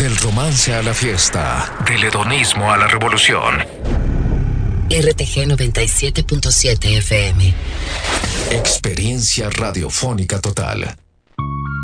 Del romance a la fiesta, del hedonismo a la revolución. RTG 97.7 FM. Experiencia radiofónica total.